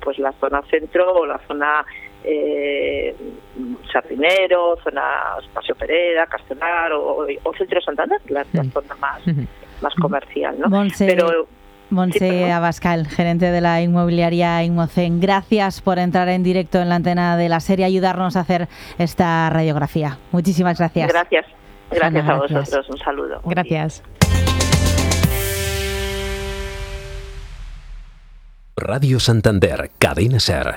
pues la zona centro o la zona Sardinero, zona Paseo Pereda, Castelar o Centro Santander, la zona más comercial, ¿no? Montse Abascal, gerente de la inmobiliaria Inmocen, gracias por entrar en directo en la antena de la SER y ayudarnos a hacer esta radiografía. Muchísimas gracias. Gracias Ana, a vosotros, un saludo. Gracias. Radio Santander, Cadena SER,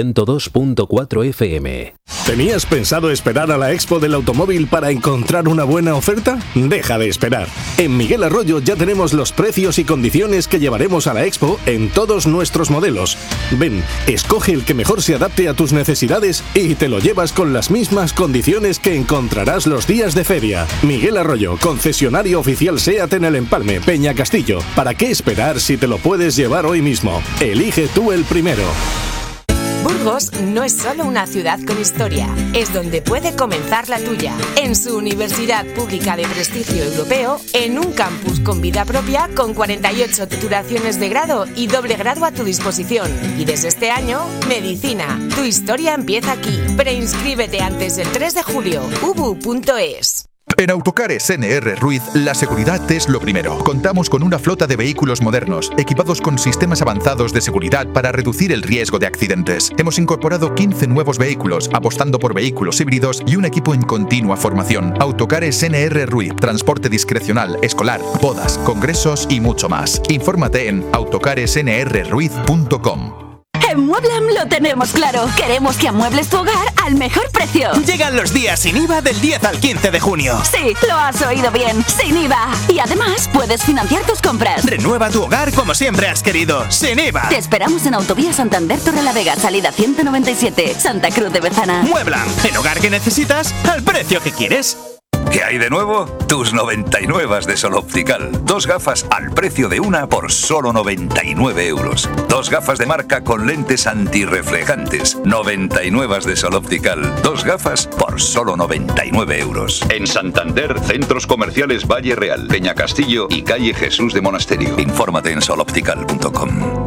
102.4 FM. ¿Tenías pensado esperar a la Expo del Automóvil para encontrar una buena oferta? Deja de esperar. En Miguel Arroyo ya tenemos los precios y condiciones que llevaremos a la Expo en todos nuestros modelos. Ven, escoge el que mejor se adapte a tus necesidades y te lo llevas con las mismas condiciones que encontrarás los días de feria. Miguel Arroyo, concesionario oficial SEAT en El Empalme, Peña Castillo. ¿Para qué esperar si te lo puedes llevar hoy mismo? Elige tú el primero. Burgos no es solo una ciudad con historia, es donde puede comenzar la tuya. En su universidad pública de prestigio europeo, en un campus con vida propia, con 48 titulaciones de grado y doble grado a tu disposición. Y desde este año, Medicina. Tu historia empieza aquí. Preinscríbete antes del 3 de julio. ubu.es. En Autocares NR Ruiz, la seguridad es lo primero. Contamos con una flota de vehículos modernos, equipados con sistemas avanzados de seguridad para reducir el riesgo de accidentes. Hemos incorporado 15 nuevos vehículos, apostando por vehículos híbridos y un equipo en continua formación. Autocares NR Ruiz, transporte discrecional, escolar, bodas, congresos y mucho más. Infórmate en autocaresnrruiz.com. En Mueblam lo tenemos claro. Queremos que amuebles tu hogar al mejor precio. Llegan los días sin IVA del 10 al 15 de junio. Sí, lo has oído bien. Sin IVA. Y además puedes financiar tus compras. Renueva tu hogar como siempre has querido. Sin IVA. Te esperamos en Autovía Santander Torrelavega, salida 197, Santa Cruz de Bezana. Mueblam. El hogar que necesitas al precio que quieres. ¿Qué hay de nuevo? Tus 99 de Sol Optical. 2 gafas al precio de una por solo 99 euros. 2 gafas de marca con lentes antirreflejantes. 99 de Sol Optical. 2 gafas por solo 99 euros. En Santander, centros comerciales Valle Real, Peña Castillo y calle Jesús de Monasterio. Infórmate en soloptical.com.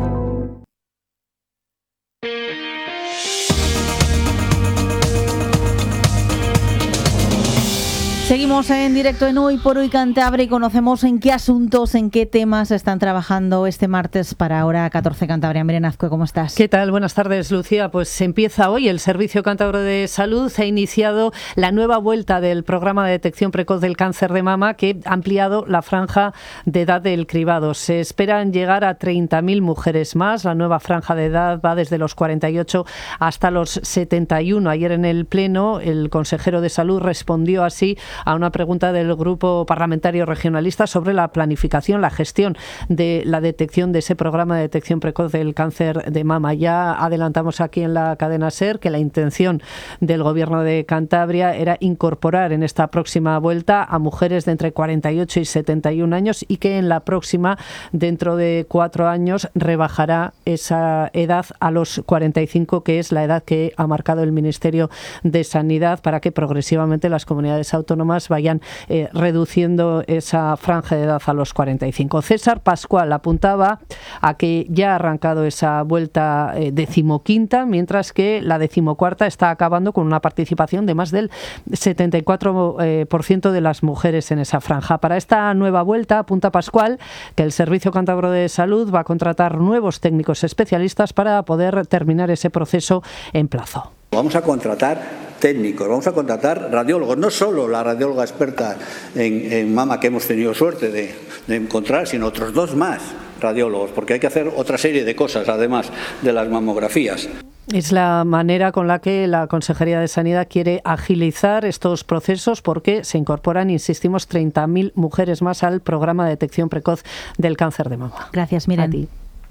Seguimos en directo en Hoy por Hoy Cantabria y conocemos en qué asuntos, en qué temas están trabajando este martes para Hora 14 Cantabria. Miren Azcue, ¿cómo estás? ¿Qué tal? Buenas tardes, Lucía. Pues empieza hoy el Servicio Cántabro de Salud. Ha iniciado la nueva vuelta del programa de detección precoz del cáncer de mama, que ha ampliado la franja de edad del cribado. Se esperan llegar a 30.000 mujeres más. La nueva franja de edad va desde los 48 hasta los 71. Ayer en el Pleno, el consejero de Salud respondió así a una pregunta del Grupo Parlamentario Regionalista sobre la planificación, la gestión de la detección de ese programa de detección precoz del cáncer de mama. Ya adelantamos aquí en la cadena SER que la intención del Gobierno de Cantabria era incorporar en esta próxima vuelta a mujeres de entre 48 y 71 años y que en la próxima, dentro de 4 años, rebajará esa edad a los 45, que es la edad que ha marcado el Ministerio de Sanidad, para que progresivamente las comunidades autónomas vayan reduciendo esa franja de edad a los 45. César Pascual apuntaba a que ya ha arrancado esa vuelta 15ª, mientras que la 14ª está acabando con una participación de más del 74% de las mujeres en esa franja. Para esta nueva vuelta, apunta Pascual que el Servicio Cántabro de Salud va a contratar nuevos técnicos especialistas para poder terminar ese proceso en plazo. Vamos a contratar técnicos, vamos a contratar radiólogos, no solo la radióloga experta en mama que hemos tenido suerte de encontrar, sino otros 2 más radiólogos, porque hay que hacer otra serie de cosas, además de las mamografías. Es la manera con la que la Consejería de Sanidad quiere agilizar estos procesos, porque se incorporan, insistimos, 30.000 mujeres más al programa de detección precoz del cáncer de mama. Gracias, Miren. A ti.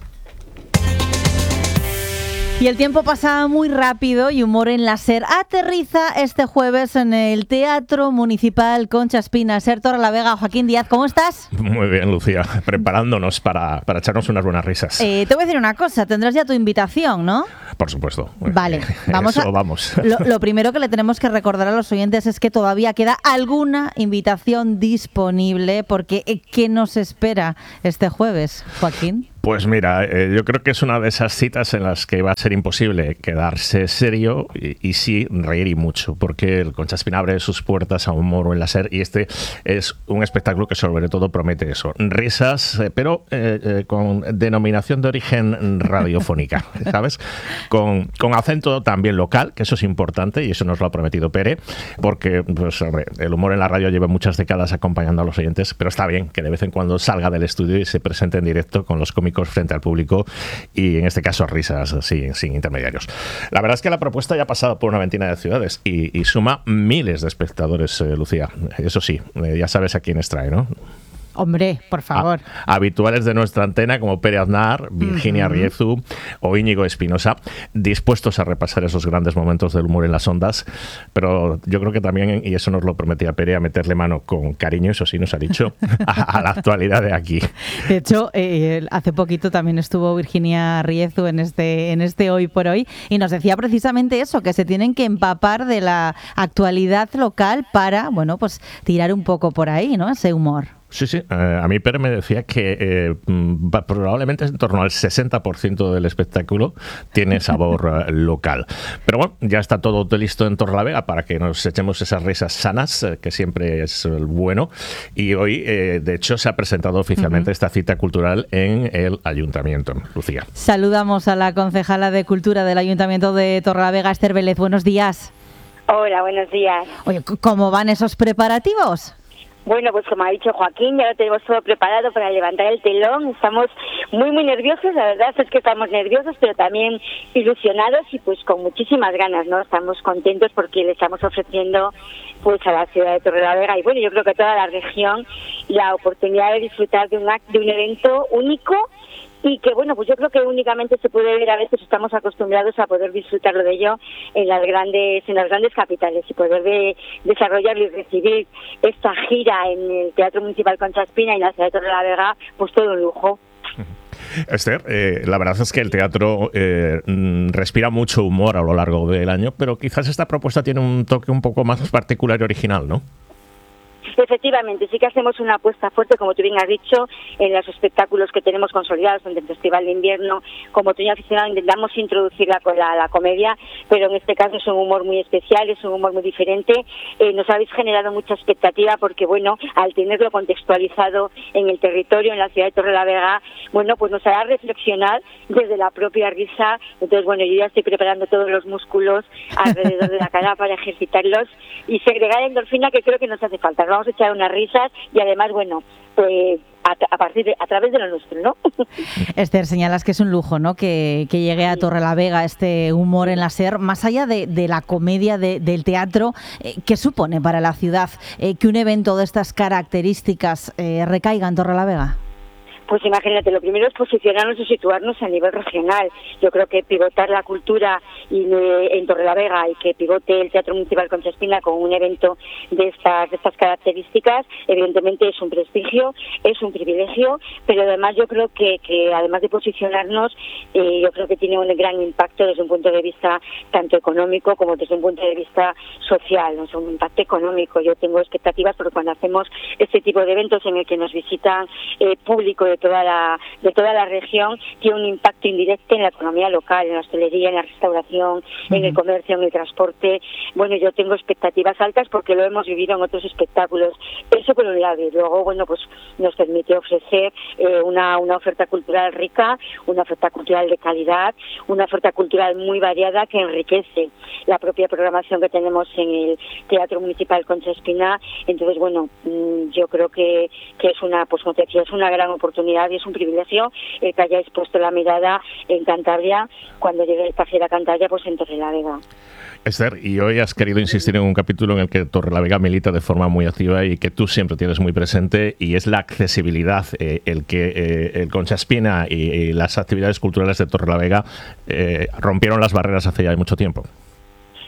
Y el tiempo pasa muy rápido y Humor en la SER aterriza este jueves en el Teatro Municipal Concha Espina. SER Torrelavega. Joaquín Díaz, ¿cómo estás? Muy bien, Lucía, preparándonos para echarnos unas buenas risas. Te voy a decir una cosa, tendrás ya tu invitación, ¿no? Por supuesto. Vale, vamos. Lo primero que le tenemos que recordar a los oyentes es que todavía queda alguna invitación disponible, porque ¿qué nos espera este jueves, Joaquín? Pues mira, yo creo que es una de esas citas en las que va a ser imposible quedarse serio y sí reír y mucho, porque el Concha Espina abre sus puertas a humor en la SER y este es un espectáculo que sobre todo promete eso, risas, pero con denominación de origen radiofónica, ¿sabes? Con acento también local, que eso es importante y eso nos lo ha prometido Pere, porque pues, hombre, el humor en la radio lleva muchas décadas acompañando a los oyentes, pero está bien que de vez en cuando salga del estudio y se presente en directo con los cómicos frente al público y en este caso risas así, sin intermediarios. La verdad es que la propuesta ya ha pasado por una veintena de ciudades y suma miles de espectadores, Lucía. Eso sí, ya sabes a quiénes trae, ¿no? Hombre, por favor. Habituales de nuestra antena como Pere Aznar, Virginia Riezu o Íñigo Espinosa, dispuestos a repasar esos grandes momentos del humor en las ondas, pero yo creo que también, y eso nos lo prometía Pere, a meterle mano con cariño, eso sí nos ha dicho, a la actualidad de aquí. De hecho, hace poquito también estuvo Virginia Riezu en este Hoy por Hoy y nos decía precisamente eso, que se tienen que empapar de la actualidad local para, bueno, pues tirar un poco por ahí, ¿no? Ese humor. Sí, sí. A mí Pere me decía que probablemente en torno al 60% del espectáculo tiene sabor local. Pero bueno, ya está todo listo en Torrelavega para que nos echemos esas risas sanas, que siempre es bueno. Y hoy, de hecho, se ha presentado oficialmente esta cita cultural en el Ayuntamiento. Lucía. Saludamos a la concejala de Cultura del Ayuntamiento de Torrelavega, Esther Vélez. Buenos días. Hola, buenos días. Oye, ¿cómo van esos preparativos? Bueno, pues como ha dicho Joaquín, ya lo tenemos todo preparado para levantar el telón. Estamos muy, muy nerviosos. La verdad es que estamos nerviosos, pero también ilusionados y pues con muchísimas ganas, ¿no? Estamos contentos porque le estamos ofreciendo pues a la ciudad de Torrelavega y bueno, yo creo que a toda la región la oportunidad de disfrutar de un evento único y que bueno, pues yo creo que únicamente se puede ver, a veces estamos acostumbrados a poder disfrutarlo de ello en las grandes capitales y poder desarrollar y recibir esta gira en el Teatro Municipal Concha Espina y en la ciudad de Torrelavega, pues todo un lujo. Esther, la verdad es que el teatro respira mucho humor a lo largo del año, pero quizás esta propuesta tiene un toque un poco más particular y original, ¿no? Efectivamente, sí que hacemos una apuesta fuerte, como tú bien has dicho, en los espectáculos que tenemos consolidados en el Festival de Invierno. Como tú ya aficionado, intentamos introducirla con la comedia, pero en este caso es un humor muy especial, es un humor muy diferente. Nos habéis generado mucha expectativa porque, bueno, al tenerlo contextualizado en el territorio, en la ciudad de Torrelavega, bueno, pues nos hará reflexionar desde la propia risa. Entonces, bueno, yo ya estoy preparando todos los músculos alrededor de la cara para ejercitarlos y segregar endorfina, que creo que nos hace falta. Vamos a echar unas risas y además, bueno, pues a través de lo nuestro, ¿no? Esther, señalas que es un lujo, ¿no? Que llegue a Torrelavega este humor en la SER, más allá de la comedia del teatro. ¿Qué supone para la ciudad que un evento de estas características recaiga en Torrelavega? Pues imagínate, lo primero es posicionarnos y situarnos a nivel regional. Yo creo que pivotar la cultura en Torrelavega y que pivote el Teatro Municipal Concha Espina con un evento de estas características, evidentemente es un prestigio, es un privilegio, pero además yo creo que además de posicionarnos, yo creo que tiene un gran impacto desde un punto de vista tanto económico como desde un punto de vista social, ¿no? Es un impacto económico. Yo tengo expectativas porque cuando hacemos este tipo de eventos en el que nos visitan público de toda la región, tiene un impacto indirecto en la economía local, en la hostelería, en la restauración, en el comercio, en el transporte. Bueno, yo tengo expectativas altas porque lo hemos vivido en otros espectáculos. Eso por un lado. Y luego, bueno, pues nos permite ofrecer una oferta cultural rica, una oferta cultural de calidad, una oferta cultural muy variada que enriquece la propia programación que tenemos en el Teatro Municipal Concha Espina. Entonces, bueno, yo creo que es una, pues como te decía, es una gran oportunidad y es un privilegio el que hayáis puesto la mirada en Cantabria, cuando llegue el café a Cantabria, pues en Torrelavega. Esther, y hoy has querido insistir en un capítulo en el que Torrelavega milita de forma muy activa y que tú siempre tienes muy presente, y es la accesibilidad, el que el Concha Espina y las actividades culturales de Torrelavega rompieron las barreras hace ya mucho tiempo.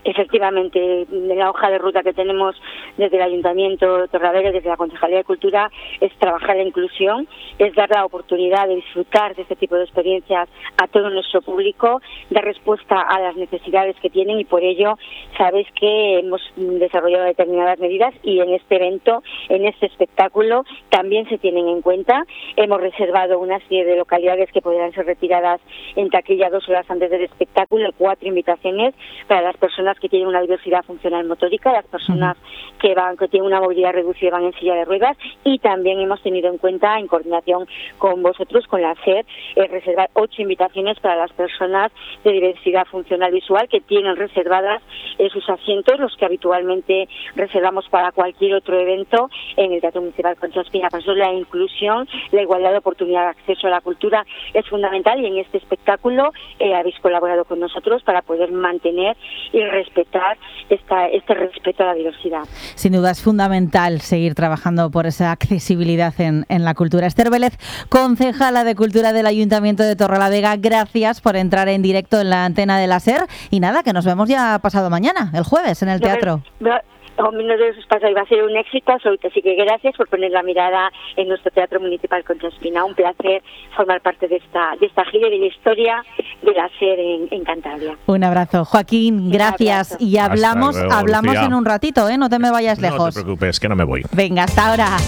efectivamente, en la hoja de ruta que tenemos desde el Ayuntamiento de Torrelavega, desde la Concejalía de Cultura, es trabajar la inclusión, es dar la oportunidad de disfrutar de este tipo de experiencias a todo nuestro público, dar respuesta a las necesidades que tienen, y por ello sabéis que hemos desarrollado determinadas medidas, y en este evento, en este espectáculo, también se tienen en cuenta. Hemos reservado una serie de localidades que podrán ser retiradas en taquilla 2 horas antes del espectáculo, 4 invitaciones para las personas que tienen una diversidad funcional motórica, las personas que tienen una movilidad reducida y van en silla de ruedas, y también hemos tenido en cuenta, en coordinación con vosotros, con la SER, reservar 8 invitaciones para las personas de diversidad funcional visual que tienen reservadas sus asientos, los que habitualmente reservamos para cualquier otro evento en el Teatro Municipal Concha Espina. Por eso la inclusión, la igualdad de oportunidad de acceso a la cultura es fundamental, y en este espectáculo habéis colaborado con nosotros para poder mantener y respetar este respeto a la diversidad. Sin duda es fundamental seguir trabajando por esa accesibilidad en la cultura. Esther Vélez, concejala de Cultura del Ayuntamiento de Torrelavega, gracias por entrar en directo en la antena de la SER, y nada, que nos vemos ya pasado mañana, el jueves, en el teatro. No de sus pasos, va a ser un éxito absoluto, así que gracias por poner la mirada en nuestro Teatro Municipal Concha Espina. Un placer formar parte de esta gira y de la historia de la SER en Cantabria. Un abrazo, Joaquín, gracias. Abrazo. Y hablamos en un ratito, no te me vayas lejos. No te preocupes, que no me voy. Venga, hasta ahora.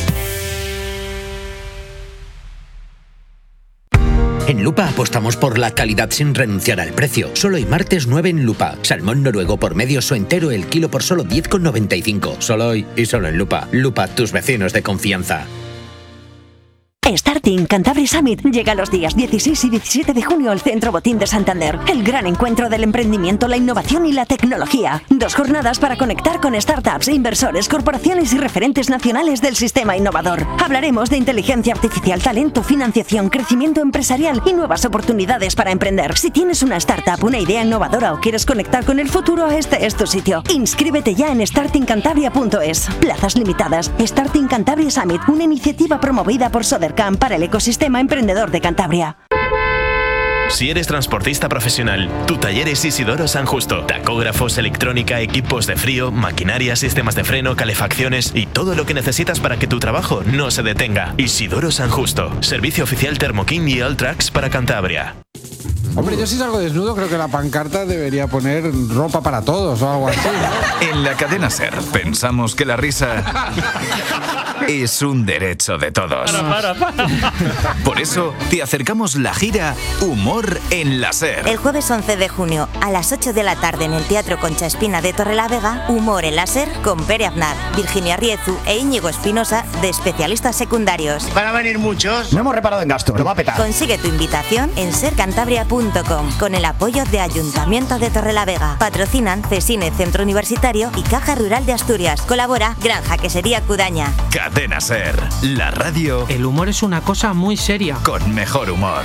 En Lupa apostamos por la calidad sin renunciar al precio. Solo hoy martes 9 en Lupa. Salmón noruego por medio o entero el kilo por solo 10,95. Solo hoy y solo en Lupa. Lupa, tus vecinos de confianza. Starting Cantabria Summit llega los días 16 y 17 de junio al Centro Botín de Santander. El gran encuentro del emprendimiento, la innovación y la tecnología. 2 jornadas para conectar con startups, inversores, corporaciones y referentes nacionales del sistema innovador. Hablaremos de inteligencia artificial, talento, financiación, crecimiento empresarial y nuevas oportunidades para emprender. Si tienes una startup, una idea innovadora o quieres conectar con el futuro, este es tu sitio. Inscríbete ya en startingcantabria.es. Plazas limitadas. Starting Cantabria Summit, una iniciativa promovida por Sodercam para el ecosistema emprendedor de Cantabria. Si eres transportista profesional, tu taller es Isidoro San Justo. Tacógrafos, electrónica, equipos de frío, maquinaria, sistemas de freno, calefacciones y todo lo que necesitas para que tu trabajo no se detenga. Isidoro San Justo. Servicio oficial Thermoking y Alltrax para Cantabria. Hombre, yo si salgo desnudo creo que la pancarta debería poner ropa para todos o algo así, ¿no? En la cadena SER pensamos que la risa es un derecho de todos. Para. Por eso te acercamos la gira Humor en la SER. El jueves 11 de junio a las 8 de la tarde en el Teatro Concha Espina de Torrelavega, Humor en la SER con Pere Aznar, Virginia Riezu e Íñigo Espinosa de especialistas secundarios. Van a venir muchos. No hemos reparado en gasto, lo va a petar. Consigue tu invitación en sercantabria.com con el apoyo de Ayuntamiento de Torrelavega. Patrocinan Cesine Centro Universitario y Caja Rural de Asturias. Colabora Granja Quesería Cudaña. Cadena SER, la radio. El humor es una cosa muy seria. Con mejor humor.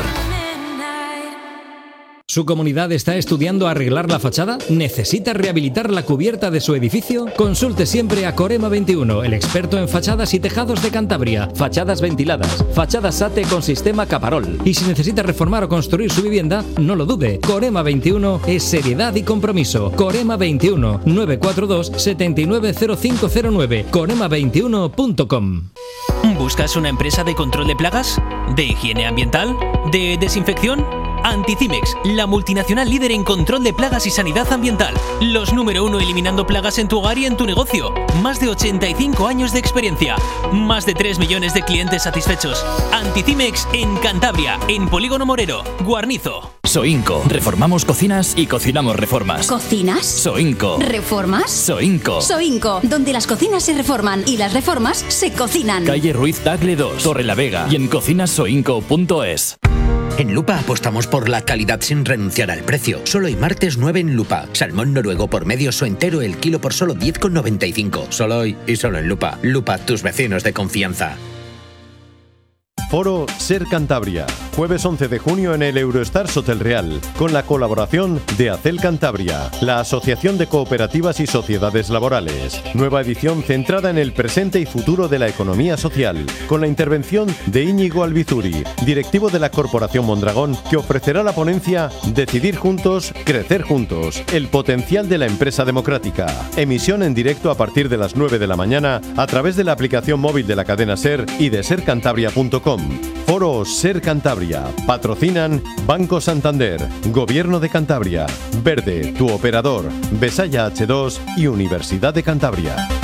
¿Su comunidad está estudiando arreglar la fachada? ¿Necesita rehabilitar la cubierta de su edificio? Consulte siempre a Corema 21, el experto en fachadas y tejados de Cantabria. Fachadas ventiladas, fachadas SATE con sistema Caparol. Y si necesita reformar o construir su vivienda, no lo dude. Corema 21 es seriedad y compromiso. Corema 21 942 790509. Corema21.com. ¿Buscas una empresa de control de plagas? ¿De higiene ambiental? ¿De desinfección? Anticimex, la multinacional líder en control de plagas y sanidad ambiental. Los número 1 eliminando plagas en tu hogar y en tu negocio. Más de 85 años de experiencia. Más de 3 millones de clientes satisfechos. Anticimex en Cantabria, en Polígono Morero, Guarnizo. Soinco. Reformamos cocinas y cocinamos reformas. ¿Cocinas? Soinco. ¿Reformas? Soinco. Soinco, donde las cocinas se reforman y las reformas se cocinan. Calle Ruiz Tagle 2, Torrelavega y en cocinasoinco.es. En Lupa apostamos por la calidad sin renunciar al precio. Solo hoy martes 9 en Lupa. Salmón noruego por medio o entero el kilo por solo 10,95. Solo hoy y solo en Lupa. Lupa, tus vecinos de confianza. Foro SER Cantabria. jueves 11 de junio en el Eurostars Hotel Real, con la colaboración de Acel Cantabria, la Asociación de Cooperativas y Sociedades Laborales. Nueva edición centrada en el presente y futuro de la economía social, con la intervención de Íñigo Albizuri, directivo de la Corporación Mondragón, que ofrecerá la ponencia Decidir juntos, crecer juntos, el potencial de la empresa democrática. Emisión en directo a partir de las 9 de la mañana a través de la aplicación móvil de la cadena SER y de sercantabria.com. Foro SER Cantabria. Patrocinan Banco Santander, Gobierno de Cantabria, Verde, tu operador, Besaya H2 y Universidad de Cantabria.